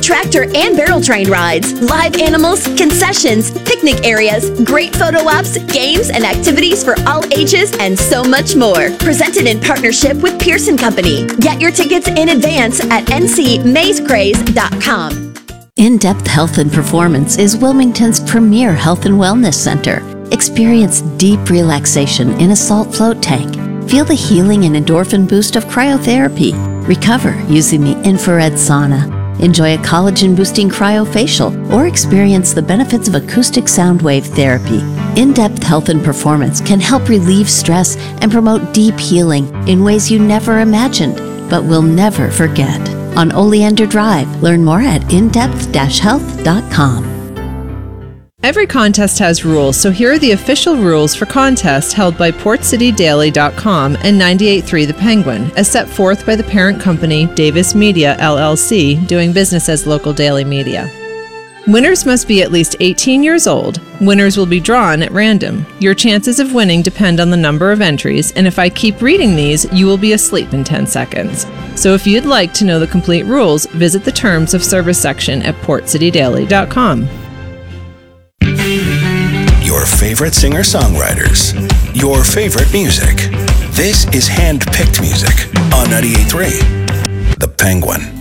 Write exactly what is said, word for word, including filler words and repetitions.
tractor and barrel train rides, live animals, concessions, picnic areas, great photo ops, games and activities for all ages, and so much more. Presented in partnership with Pearson Company. Get your tickets in advance at n c maze craze dot com. In-Depth Health and Performance is Wilmington's premier health and wellness center. Experience deep relaxation in a salt float tank. Feel the healing and endorphin boost of cryotherapy. Recover using the infrared sauna. Enjoy a collagen-boosting cryofacial or experience the benefits of acoustic sound wave therapy. In-Depth Health and Performance can help relieve stress and promote deep healing in ways you never imagined, but will never forget. On Oleander Drive. Learn more at in depth dash health dot com. Every contest has rules, so here are the official rules for contests held by port city daily dot com and ninety-eight point three The Penguin, as set forth by the parent company Davis Media, L L C, doing business as local daily media. Winners must be at least eighteen years old. Winners will be drawn at random. Your chances of winning depend on the number of entries, and if I keep reading these, you will be asleep in ten seconds. So if you'd like to know the complete rules, visit the Terms of Service section at port city daily dot com. Your favorite singer-songwriters. Your favorite music. This is hand-picked music on ninety-eight point three The Penguin.